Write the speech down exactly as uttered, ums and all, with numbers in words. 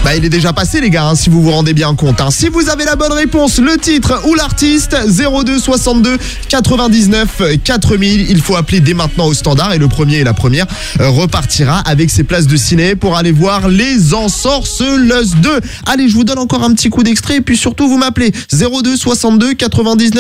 Bah, il est déjà passé, les gars, hein, si vous vous rendez bien compte. Hein. Si vous avez la bonne réponse, le titre ou l'artiste, zéro deux soixante-deux quatre-vingt-dix-neuf quatre mille. Il faut appeler dès maintenant au standard et le premier et la première euh, repartira avec ses places de ciné pour aller voir Les Ensorceleuses deux. Allez, je vous donne encore un petit coup d'extrait et puis surtout, vous m'appelez zéro deux soixante-deux quatre-vingt-dix-neuf